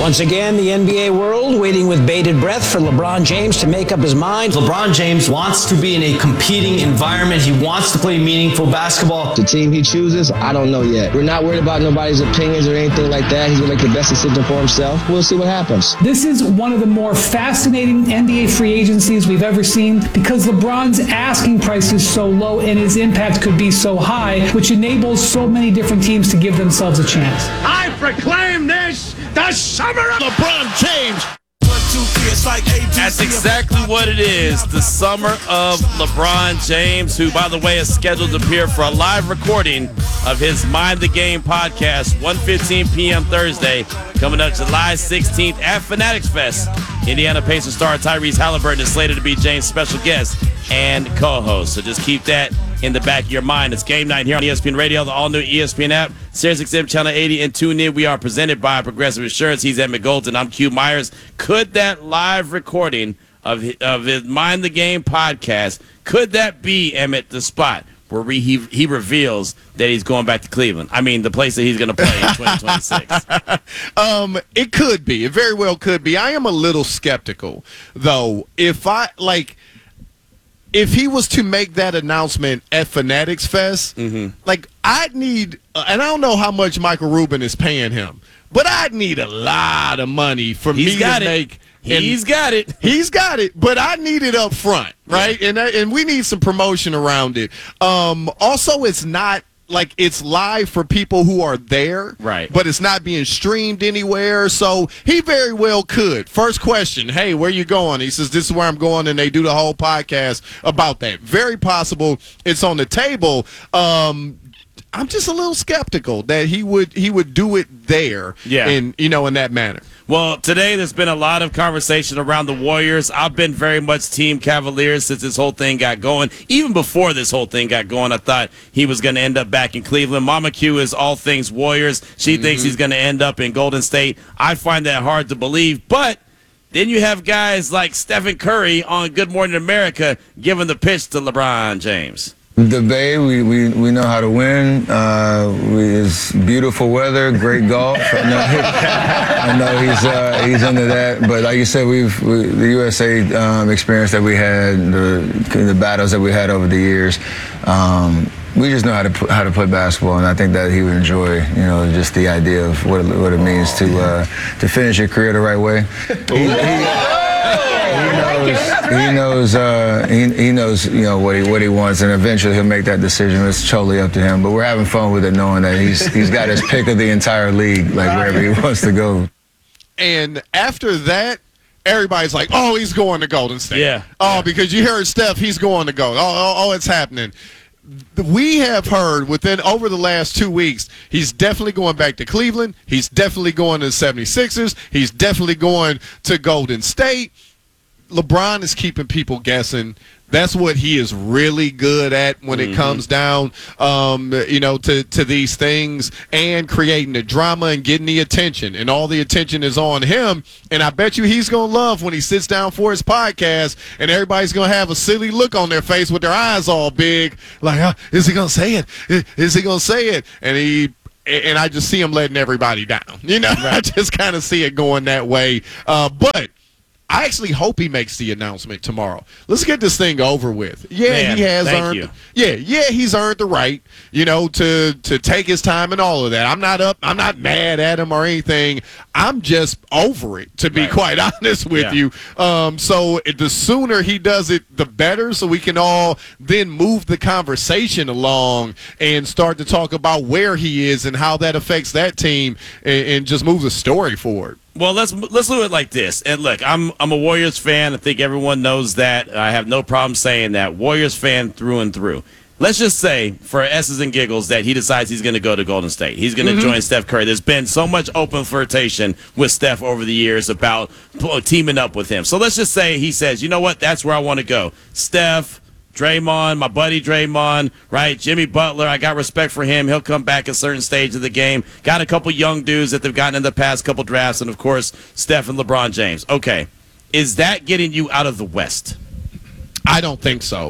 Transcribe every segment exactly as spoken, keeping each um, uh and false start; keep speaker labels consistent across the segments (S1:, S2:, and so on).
S1: Once again, the N B A world waiting with bated breath for LeBron James to make up his mind.
S2: LeBron James wants to be in a competing environment. He wants to play meaningful basketball.
S3: The team he chooses, I don't know yet. We're not worried about nobody's opinions or anything like that. He's going to make the best decision for himself. We'll see what happens.
S4: This is one of the more fascinating N B A free agencies we've ever seen because LeBron's asking price is so low and his impact could be so high, which enables so many different teams to give themselves a chance.
S5: I proclaim this the summer of LeBron James.
S6: That's exactly what it is. The summer of LeBron James, who, by the way, is scheduled to appear for a live recording of his Mind the Game podcast, one fifteen p.m. Thursday, coming up July sixteenth at Fanatics Fest. Indiana Pacers star Tyrese Halliburton is slated to be James' special guest and co-host. So just keep that in the back of your mind. It's game night here on E S P N Radio, the all-new E S P N app, Sirius X M Channel eighty, and tune in. We are presented by Progressive Insurance. He's Emmett Golden. I'm Q Myers. Could that live recording of his, of his Mind the Game podcast, could that be, Emmett, the spot where we, he he reveals that he's going back to Cleveland? I mean, the place that he's going to play in twenty twenty-six.
S7: um, it could be. It very well could be. I am a little skeptical, though. If I, like... If he was to make that announcement at Fanatics Fest, mm-hmm. like, I'd need, uh, and I don't know how much Michael Rubin is paying him, but I'd need a lot of money for
S6: he's
S7: me
S6: got
S7: to
S6: it.
S7: make.
S6: He's got it.
S7: He's got it, but I need it up front, right? Yeah. And and we need some promotion around it. Um, also, it's not like it's live for people who are there,
S6: right?
S7: But it's not being streamed anywhere, so he very well could. First question, hey, where you going? He says, this is where I'm going, and they do the whole podcast about that. Very possible it's on the table. Um, I'm just a little skeptical that he would he would do it there,
S6: yeah.
S7: in you know in that manner.
S6: Well, today there's been a lot of conversation around the Warriors. I've been very much Team Cavaliers since this whole thing got going. Even before this whole thing got going, I thought he was going to end up back in Cleveland. Mama Q is all things Warriors. She mm-hmm. thinks he's going to end up in Golden State. I find that hard to believe, but then you have guys like Stephen Curry on Good Morning America giving the pitch to LeBron James.
S8: The Bay, we, we, we know how to win. Uh, we, it's beautiful weather, great golf. I know, I know he's uh, he's into that. But like you said, we've we, the U S A um, experience that we had, the the battles that we had over the years. Um, we just know how to how to play basketball, and I think that he would enjoy, you know, just the idea of what it, what it means to uh, to finish your career the right way. He, he, He knows. He knows. Uh, he, he knows. You know what he what he wants, and eventually he'll make that decision. It's totally up to him. But we're having fun with it, knowing that he's he's got his pick of the entire league, like wherever he wants to go.
S7: And after that, everybody's like, "Oh, he's going to Golden State."
S6: Yeah.
S7: Oh,
S6: yeah.
S7: because you heard Steph, he's going to go. Oh, oh, oh, it's happening. We have heard within over the last two weeks, he's definitely going back to Cleveland. He's definitely going to the seventy-sixers. He's definitely going to Golden State. LeBron is keeping people guessing. That's what he is really good at when mm-hmm. it comes down, um, you know, to, to these things and creating the drama and getting the attention. And all the attention is on him. And I bet you he's going to love when he sits down for his podcast and everybody's going to have a silly look on their face with their eyes all big. Like, uh, is he going to say it? Is he going to say it? And he and I just see him letting everybody down. You know, right. I just kind of see it going that way. Uh, but I actually hope he makes the announcement tomorrow. Let's get this thing over with. Yeah,
S6: Man,
S7: he has
S6: thank
S7: earned.
S6: You.
S7: Yeah, yeah, he's earned the right, you know, to to take his time and all of that. I'm not up. I'm not mad at him or anything. I'm just over it, to be right. quite honest with yeah. you. Um, so the sooner he does it, the better. So we can all then move the conversation along and start to talk about where he is and how that affects that team, and, and just move the story forward.
S6: Well, let's let's do it like this. And look, I'm I'm a Warriors fan. I think everyone knows that. I have no problem saying that. Warriors fan through and through. Let's just say, for S's and giggles, that he decides he's going to go to Golden State. He's going to mm-hmm. join Steph Curry. There's been so much open flirtation with Steph over the years about teaming up with him. So let's just say he says, you know what, that's where I want to go. Steph, Draymond, my buddy Draymond, right? Jimmy Butler, I got respect for him. He'll come back at a certain stage of the game. Got a couple young dudes that they've gotten in the past couple drafts, and, of course, Steph and LeBron James. Okay. Is that getting you out of the West?
S7: I don't think so.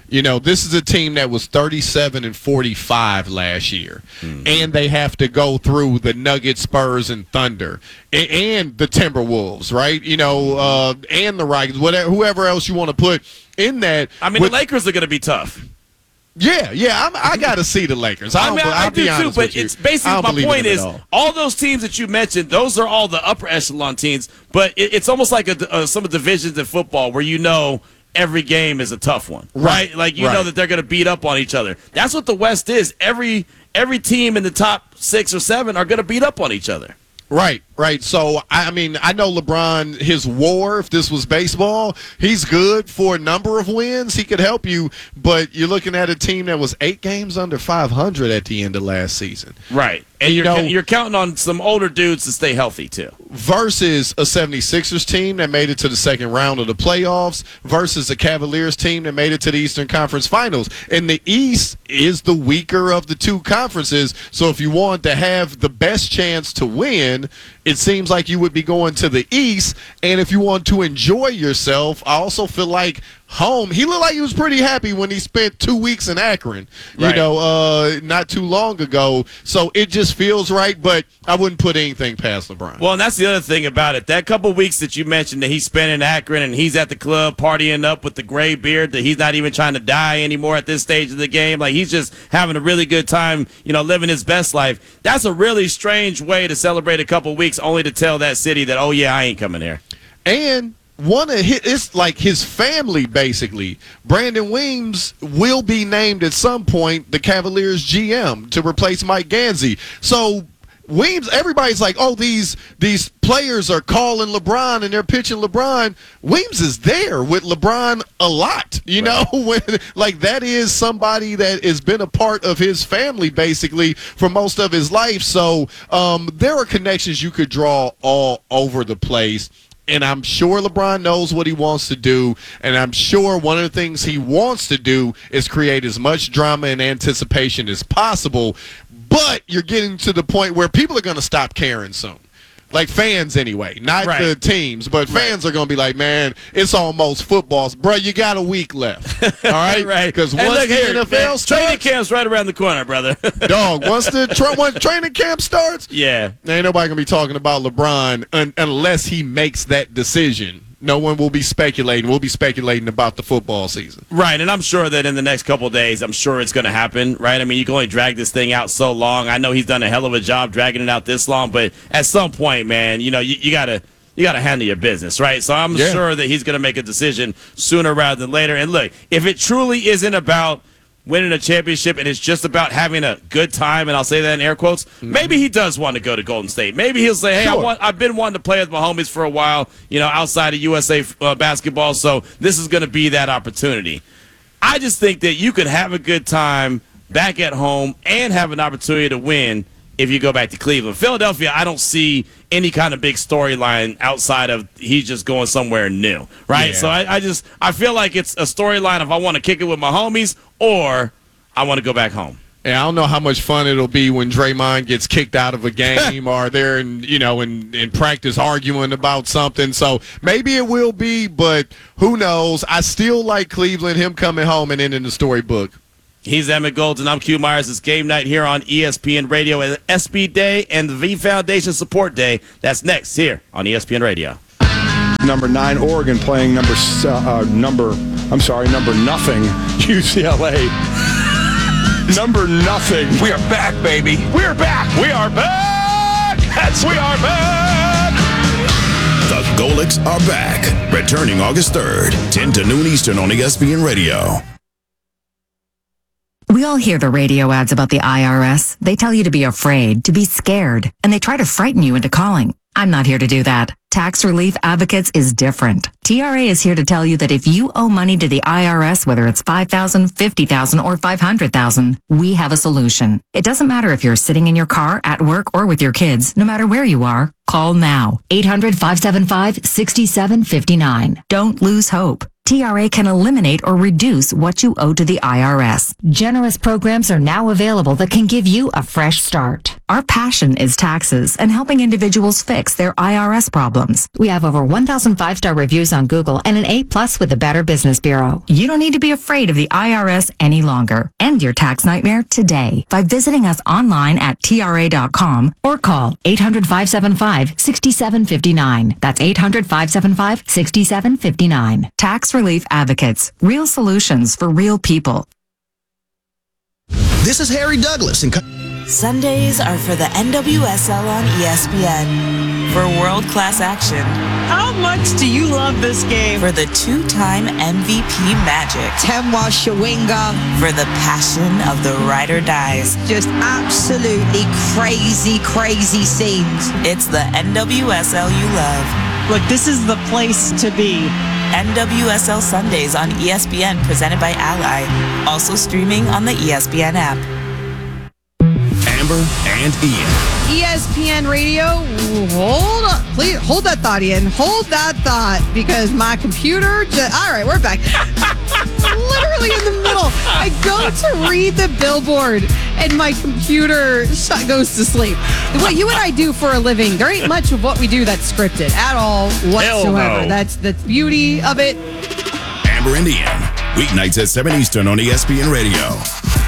S7: You know, this is a team that was thirty-seven and forty-five last year, mm-hmm. and they have to go through the Nuggets, Spurs, and Thunder, and, and the Timberwolves, right? You know, uh, and the Rockets, whatever, whoever else you want to put in that.
S6: I mean,
S7: with,
S6: the Lakers are going to be tough.
S7: Yeah, yeah, I'm, I got to see the Lakers. I,
S6: I mean, I,
S7: I'll
S6: do
S7: be
S6: too, but
S7: you.
S6: it's basically my point is
S7: all.
S6: all those teams that you mentioned, those are all the upper echelon teams, but it, it's almost like a, uh, some divisions in football where you know every game is a tough one, right? right? Like you right. know that they're going to beat up on each other. That's what the West is. Every every team in the top six or seven are going to beat up on each other.
S7: Right, right. So, I mean, I know LeBron, his war, if this was baseball, he's good for a number of wins. He could help you, but you're looking at a team that was eight games under five hundred at the end of last season.
S6: Right. And
S7: you
S6: you're,
S7: know,
S6: you're counting on some older dudes to stay healthy, too.
S7: Versus a seventy-sixers team that made it to the second round of the playoffs versus a Cavaliers team that made it to the Eastern Conference Finals. And the East is the weaker of the two conferences. So if you want to have the best chance to win, it seems like you would be going to the East. And if you want to enjoy yourself, I also feel like home. He looked like he was pretty happy when he spent two weeks in Akron, you
S6: right.
S7: know, uh, not too long ago. So it just feels right, but I wouldn't put anything past LeBron.
S6: Well, and that's the other thing about it. That couple weeks that you mentioned that he spent in Akron and he's at the club partying up with the gray beard, that he's not even trying to die anymore at this stage of the game. Like, he's just having a really good time, you know, living his best life. That's a really strange way to celebrate a couple weeks only to tell that city that, oh, yeah, I ain't coming here.
S7: And one of his, it's like his family, basically. Brandon Weems will be named at some point the Cavaliers G M to replace Mike Gansey. So Weems, everybody's like, oh, these these players are calling LeBron and they're pitching LeBron. Weems is there with LeBron a lot, you right. know, when, like that is somebody that has been a part of his family basically for most of his life. So um, there are connections you could draw all over the place. And I'm sure LeBron knows what he wants to do, and I'm sure one of the things he wants to do is create as much drama and anticipation as possible, but you're getting to the point where people are going to stop caring soon. Like fans anyway, not
S6: right.
S7: the teams, but fans right. are going to be like, man, it's almost football. Bro, you got a week left, all right?
S6: right.
S7: Because
S6: and
S7: once
S6: look
S7: the
S6: here,
S7: N F L
S6: man,
S7: starts,
S6: training camp's right around the corner, brother.
S7: dog, once the tra- once training camp starts,
S6: yeah,
S7: ain't nobody going to be talking about LeBron un- unless he makes that decision. No one will be speculating. We'll be speculating about the football season.
S6: Right, and I'm sure that in the next couple of days, I'm sure it's going to happen, right? I mean, you can only drag this thing out so long. I know he's done a hell of a job dragging it out this long, but at some point, man, you know, you, you got to you got to handle your business, right? So I'm yeah. sure that he's going to make a decision sooner rather than later. And look, if it truly isn't about winning a championship and it's just about having a good time, and I'll say that in air quotes, mm-hmm. maybe he does want to go to Golden State. Maybe he'll say, hey, sure. I want, I've been wanting to play with my homies for a while, you know, outside of U S A uh, basketball, so this is going to be that opportunity. I just think that you could have a good time back at home and have an opportunity to win if you go back to Cleveland. Philadelphia, I don't see any kind of big storyline outside of he's just going somewhere new, right?
S7: Yeah.
S6: So I, I just I feel like it's a storyline if I want to kick it with my homies or I want to go back home.
S7: Yeah, I don't know how much fun it'll be when Draymond gets kicked out of a game or they're in, you know, in, in practice arguing about something. So maybe it will be, but who knows? I still like Cleveland, him coming home and ending the storybook.
S6: He's Emmett Golden. I'm Q Myers. It's game night here on E S P N Radio at S B Day and the V Foundation Support Day. That's next here on E S P N Radio.
S5: Number nine, Oregon playing number uh, number. I'm sorry, number nothing. U C L A. Number nothing.
S9: We are back, baby.
S5: We are back. We are back. That's we are back.
S9: The Golics are back. Returning August third, ten to noon Eastern on E S P N Radio.
S10: We all hear the radio ads about the I R S. They tell you to be afraid, to be scared, and they try to frighten you into calling. I'm not here to do that. Tax Relief Advocates is different. T R A is here to tell you that if you owe money to the I R S, whether it's five thousand dollars, fifty thousand dollars, or five hundred thousand dollars, we have a solution. It doesn't matter if you're sitting in your car, at work, or with your kids. No matter where you are, call now. eight hundred, five seven five, six seven five nine. Don't lose hope. T R A can eliminate or reduce what you owe to the I R S. Generous programs are now available that can give you a fresh start. Our passion is taxes and helping individuals fix their I R S problems. We have over one thousand five-star reviews on Google and an A plus with the Better Business Bureau. You don't need to be afraid of the I R S any longer. End your tax nightmare today by visiting us online at T R A dot com or call eight hundred, five seven five, six seven five nine. That's eight hundred, five seven five, six seven five nine. Tax Relief Advocates. Real solutions for real people.
S11: This is Harry Douglas. And
S12: Sundays are for the N W S L on E S P N. For world-class action.
S13: How much do you love this game?
S12: For the two-time M V P magic.
S13: Temwa Shawinga.
S12: For the passion of the ride or dies.
S13: Just absolutely crazy, crazy scenes.
S12: It's the N W S L you love.
S13: Look, this is the place to be.
S12: N W S L Sundays on E S P N, presented by Ally. Also streaming on the E S P N app.
S9: Amber and Ian.
S14: E S P N Radio, hold on. Please hold that thought, Ian. Hold that thought, because my computer just... All right, we're back. Literally in the middle. I go to read the billboard, and my computer sh- goes to sleep. What you and I do for a living, there ain't much of what we do that's scripted at all whatsoever.
S9: No.
S14: That's the beauty of it.
S9: Amber and Ian. Weeknights at seven Eastern on E S P N Radio.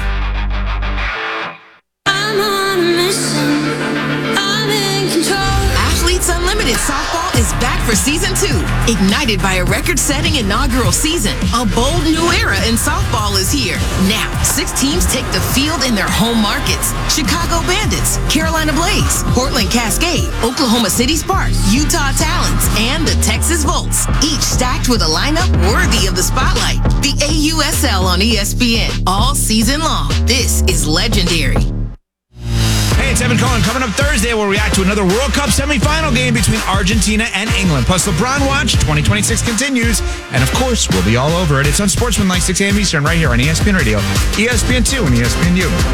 S15: Athletes Unlimited Softball is back for season two. Ignited by a record-setting inaugural season, a bold new era in softball is here. Now, six teams take the field in their home markets. Chicago Bandits, Carolina Blaze, Portland Cascade, Oklahoma City Sparks, Utah Talons, and the Texas Volts. Each stacked with a lineup worthy of the spotlight. The A U S L on E S P N all season long. This is legendary.
S16: Hey, it's Evan Cohen. Coming up Thursday, we'll react to another World Cup semifinal game between Argentina and England. Plus, LeBron Watch twenty twenty-six continues. And, of course, we'll be all over it. It's on Sportsman like six a.m. Eastern right here on E S P N Radio, E S P N two, and E S P N U.